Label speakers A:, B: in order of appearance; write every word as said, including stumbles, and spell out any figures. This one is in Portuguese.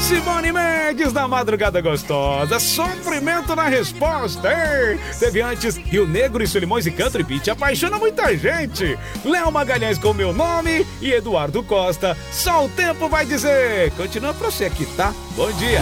A: Simone Mendes na madrugada gostosa. Sofrimento na resposta, hein? Teve antes Rio Negro e Solimões e Country Beat. Apaixona muita gente. Léo Magalhães com Meu Nome e Eduardo Costa. Só o tempo vai dizer. Continua pra você aqui, tá? Bom dia.